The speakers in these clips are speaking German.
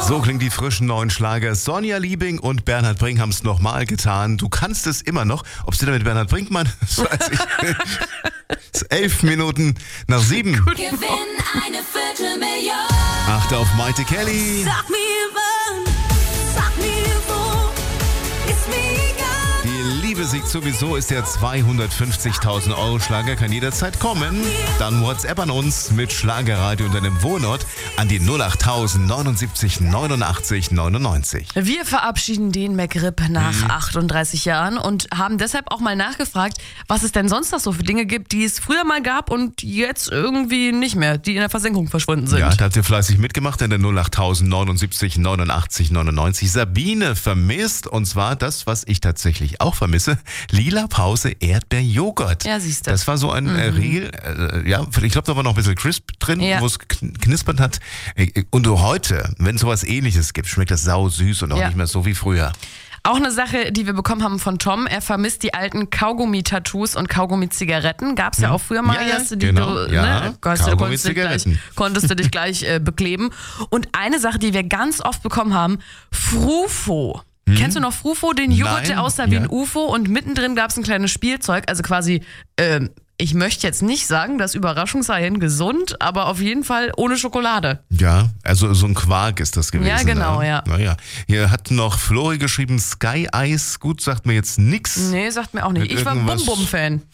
So klingt die frischen neuen Schlager. Sonja Liebing und Bernhard Brink haben es nochmal getan. Du kannst es immer noch. Ob sie da mit Bernhard Brinkmann, das weiß ich nicht. Es ist 11 Minuten nach 7. Gewinn eine Viertelmillion. Achte auf Maite Kelly. Sag mir wann, sag mir wo, ist mir egal. Die Liebe siegt sowieso ist der 250.000 Euro Schlager, kann jederzeit kommen. Dann WhatsApp an uns mit Schlagerradio und deinem Wohnort an die 08000 79 89 99. Wir verabschieden den McRib nach 38 Jahren und haben deshalb auch mal nachgefragt, was es denn sonst noch so für Dinge gibt, die es früher mal gab und jetzt irgendwie nicht mehr, die in der Versenkung verschwunden sind. Ja, da habt ihr fleißig mitgemacht in der 08000 79 89 99. Sabine vermisst, und zwar das, was ich tatsächlich auch vermisse, Lila Pause Erdbeerjoghurt. Ja, siehst du. Das war so ein Riegel, ich glaube, da war noch ein bisschen Crisp drin, Ja. wo es knispert hat. Und heute, wenn es sowas Ähnliches gibt, schmeckt das sau süß und auch Ja. nicht mehr so wie früher. Auch eine Sache, die wir bekommen haben von Tom. Er vermisst die alten Kaugummi-Tattoos und Kaugummi-Zigaretten. Gab's ja auch früher mal. Ja, dass du die, genau. Ja, Kaugummi-Zigaretten. konntest du dich gleich bekleben. Und eine Sache, die wir ganz oft bekommen haben, Frufo. Kennst du noch Frufo, den Joghurt, Nein. der aussah wie Ja. ein UFO und mittendrin gab's ein kleines Spielzeug, also quasi, ich möchte jetzt nicht sagen, das Überraschungseiern gesund, aber auf jeden Fall ohne Schokolade. Ja, also so ein Quark ist das gewesen. Ja, genau, ne? ja. Naja. Hier hat noch Flori geschrieben, Sky Eis. Gut, sagt mir jetzt nix. Nee, sagt mir auch nicht. Mit Ich war irgendwas- Bum-Bum-Fan.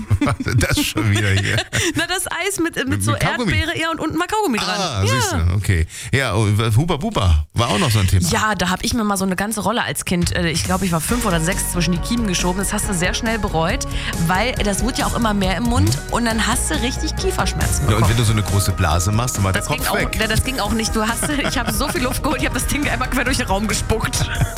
Das schon wieder hier. Na, das Eis mit so Kaugummi. Erdbeere, ja, und unten mal Kaugummi dran. Ah, ja. siehst du, okay. Ja, Huba Buba war auch noch so ein Thema. Ja, da habe ich mir mal so eine ganze Rolle als Kind, ich glaube, ich war 5 oder 6 zwischen die Kiemen geschoben. Das hast du sehr schnell bereut, weil das wurde ja auch immer mehr im Mund und dann hast du richtig Kieferschmerzen Ja, und bekommen. wenn du so eine große Blase machst, dann war der Das ging, Kopf auch, weg. das ging auch nicht. Ich habe so viel Luft geholt, ich habe das Ding einmal quer durch den Raum gespuckt.